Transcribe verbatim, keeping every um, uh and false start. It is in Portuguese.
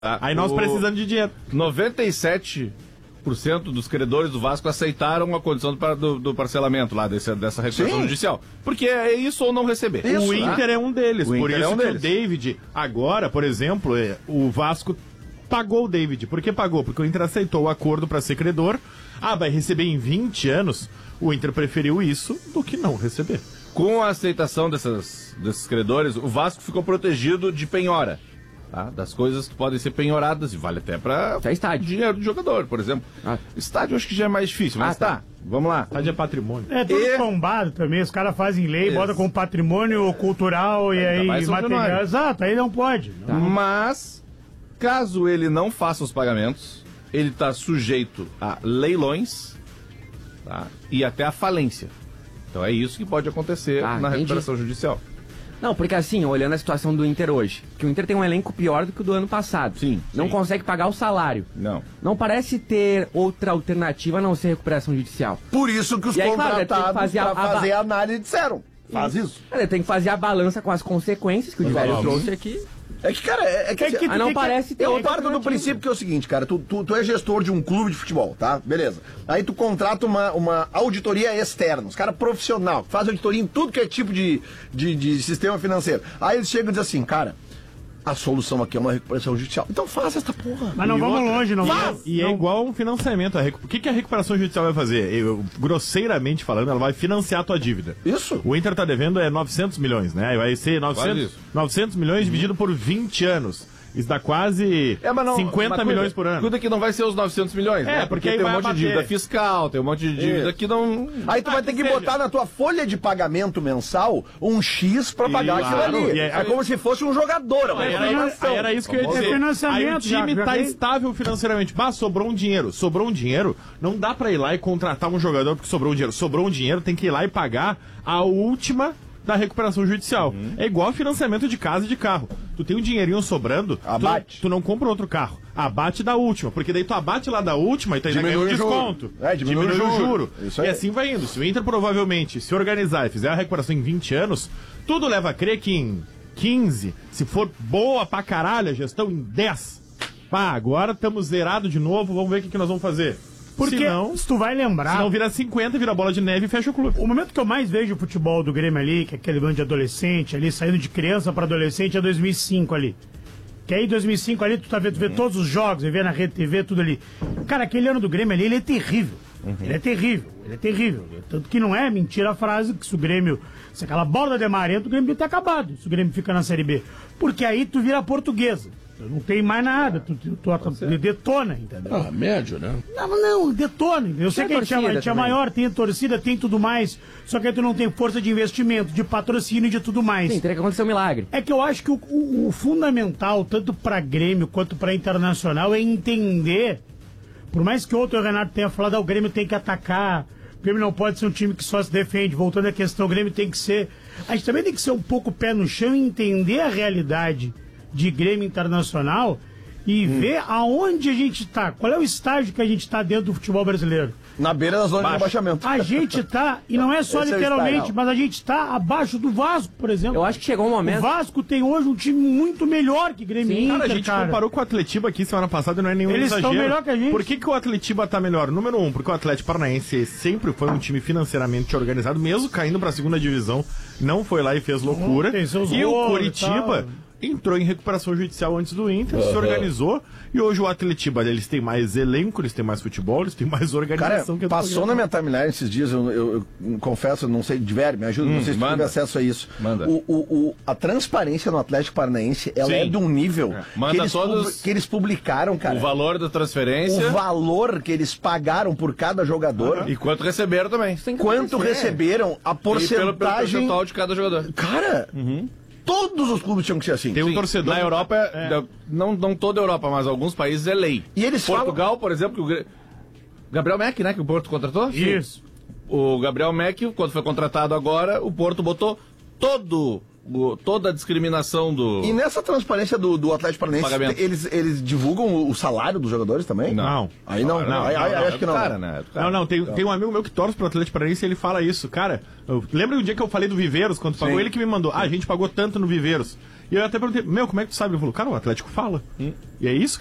Ah, aí nós o... precisamos de dinheiro. noventa e sete por cento dos credores do Vasco aceitaram a condição do, do, do parcelamento lá, desse, dessa recuperação judicial. Porque é isso ou não receber. Isso, o Inter né? é um deles. O por Inter isso é um que deles. o David, agora, por exemplo, é, o Vasco pagou o David. Por que pagou? Porque o Inter aceitou o acordo para ser credor. Ah, vai receber em vinte anos. O Inter preferiu isso do que não receber. Com a aceitação dessas, desses credores, o Vasco ficou protegido de penhora. Tá? Das coisas que podem ser penhoradas, e vale até para estádio. Dinheiro do jogador, por exemplo. Ah. Estádio eu acho que já é mais difícil, mas ah, tá. tá. Vamos lá. Estádio é patrimônio. É tudo e... tombado também, os caras fazem lei, Isso. botam como patrimônio cultural e aí material. Exato, aí não pode. Tá. Mas, caso ele não faça os pagamentos, ele está sujeito a leilões, tá? E até a falência. Então é isso que pode acontecer ah, na entendi. recuperação judicial. Não, porque assim, olhando a situação do Inter hoje, que o Inter tem um elenco pior do que o do ano passado. Sim. Não sim. consegue pagar o salário. Não. Não parece ter outra alternativa a não ser recuperação judicial. Por isso que os aí, contratados claro, fazer pra a, fazer a, a análise disseram. Faz isso. Ele tem que fazer a balança com as consequências que o Diverio trouxe aqui. É que, cara, é, é que... É que, ah, não que, parece ter... Eu parto do princípio que é o seguinte, cara, tu, tu, tu é gestor de um clube de futebol, tá? Beleza. Aí tu contrata uma, uma auditoria externa, os caras profissional, que faz auditoria em tudo que é tipo de, de, de sistema financeiro. Aí eles chegam e dizem assim, cara, a solução aqui é uma recuperação judicial. Então faça essa porra. Mas não e vamos outra, longe, não vamos. E, e é igual um financiamento. A recu... O que, que a recuperação judicial vai fazer? Eu, grosseiramente falando, ela vai financiar a tua dívida. Isso. O Inter tá devendo é novecentos milhões, né? Vai ser novecentos, novecentos milhões uhum. dividido por vinte anos. Isso dá quase é, não, cinquenta milhões por ano. Cuida que não vai ser os novecentos milhões, é, né? Porque, porque tem um monte bater. de dívida fiscal, tem um monte de dívida é. que não... Aí tu ah, vai ter que seja. botar na tua folha de pagamento mensal um X pra pagar e, aquilo claro. ali. É, é como se fosse um jogador. Aí era, era, aí era isso que eu ia dizer. É aí o time já, tá já estável financeiramente. Mas sobrou um dinheiro. Sobrou um dinheiro, não dá pra ir lá e contratar um jogador porque sobrou um dinheiro. Sobrou um dinheiro, tem que ir lá e pagar a última... da recuperação judicial. Uhum. É igual financiamento de casa e de carro. Tu tem um dinheirinho sobrando, abate. Tu, tu não compra outro carro. Abate da última, porque daí tu abate lá da última e tu ainda ganha um desconto. É, diminui, diminui o juro. juro. E assim vai indo. Se o Inter provavelmente se organizar e fizer a recuperação em vinte anos, tudo leva a crer que em quinze, se for boa pra caralho a gestão, em dez. Pá, agora estamos zerados de novo, vamos ver o que, que nós vamos fazer. Porque, se, não, se tu vai lembrar... Se não vira cinquenta, vira bola de neve e fecha o clube. O momento que eu mais vejo o futebol do Grêmio ali, que é aquele bando de adolescente ali, saindo de criança pra adolescente, é dois mil e cinco ali. Que aí dois mil e cinco ali, tu tá vendo, tu vê uhum. todos os jogos, vê na Rede T V, tudo ali. Cara, aquele ano do Grêmio ali, ele é terrível. Uhum. Ele é terrível, ele é terrível. Tanto que não é mentira a frase que se o Grêmio... Se aquela bola de Marento, o Grêmio ia ter acabado, se o Grêmio fica na Série B. Porque aí tu vira portuguesa. Não tem mais nada, tu, tu, tu, tu detona, entendeu? Ah, médio, né? Não, não, detona. Eu sei que a gente, é, a gente é maior, tem torcida, tem tudo mais, só que aí tu não tem força de investimento, de patrocínio e de tudo mais. Sim, teria que acontecer um milagre. É que eu acho que o, o, o fundamental, tanto pra Grêmio quanto pra Internacional, é entender, por mais que outro o Renato tenha falado, ah, o Grêmio tem que atacar, o Grêmio não pode ser um time que só se defende, voltando à questão, o Grêmio tem que ser... A gente também tem que ser um pouco pé no chão e entender a realidade de Grêmio Internacional e hum. ver aonde a gente tá, qual é o estágio que a gente tá dentro do futebol brasileiro. Na beira da zona Baixo. de rebaixamento. A gente tá, e não é só Esse literalmente, é mas a gente tá abaixo do Vasco, por exemplo. Eu acho que chegou um momento... O Vasco tem hoje um time muito melhor que Grêmio Sim, Inter, cara. A gente cara. comparou com o Atletiba aqui semana passada e não é nenhum Eles exagero. estão melhor que a gente. Por que, que o Atletiba tá melhor? Número um, porque o Atlético Paranaense sempre foi um time financeiramente organizado, mesmo caindo pra segunda divisão, não foi lá e fez loucura. Hum, e o Coritiba... entrou em recuperação judicial antes do Inter, uhum. se organizou, e hoje o Atletiba, eles têm mais elenco, eles têm mais futebol, eles têm mais organização. Cara, que passou na minha timeline esses dias, eu, eu, eu confesso, não sei, de ver, me ajuda, hum, não sei se manda. tive acesso a isso. Manda. O, o, o, a transparência no Atlético Paranaense, ela Sim. é de um nível é. Manda que, eles todos que eles publicaram, cara. O valor da transferência. O valor que eles pagaram por cada jogador. Uhum. E quanto receberam também. Quanto receberam, a porcentagem... E pelo, pelo percentual de cada jogador. Cara... Uhum. Todos os clubes tinham que ser assim. Tem um Sim. torcedor. Na Europa, é. não, não toda a Europa, mas alguns países é lei. E eles Portugal, falam... por exemplo, que o Gabriel Mack, né? Que o Porto contratou? Isso. O Gabriel Mack, quando foi contratado agora, o Porto botou todo... O, toda a discriminação do... E nessa transparência do, do Atlético Paranaense, eles, eles divulgam o, o salário dos jogadores também? Não. Aí não, não, não, aí, não, aí, não acho é que não. Cara, né? É não, não, tem, tem um amigo meu que torce pro Atlético Paranaense e ele fala isso. Cara, eu, lembra o dia que eu falei do Viveiros, quando pagou? Sim. Ele que me mandou, ah, a gente pagou tanto no Viveiros. E eu até perguntei, meu, como é que tu sabe? Ele falou, cara, o Atlético fala. Hum. E é isso,